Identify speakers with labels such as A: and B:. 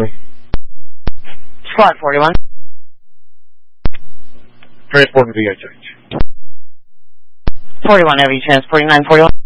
A: Squad 41.
B: Transport and VHH.
A: 41 Heavy, transporting 941.